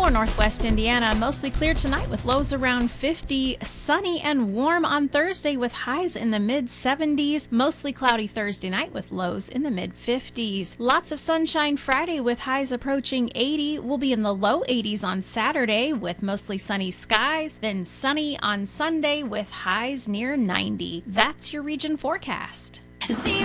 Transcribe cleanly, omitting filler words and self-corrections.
For Northwest Indiana, mostly clear tonight with lows around 50, sunny and warm on Thursday with highs in the mid-70s, mostly cloudy Thursday night with lows in the mid-50s. Lots of sunshine Friday with highs approaching 80. We'll be in the low 80s on Saturday with mostly sunny skies, then sunny on Sunday with highs near 90. That's your region forecast. See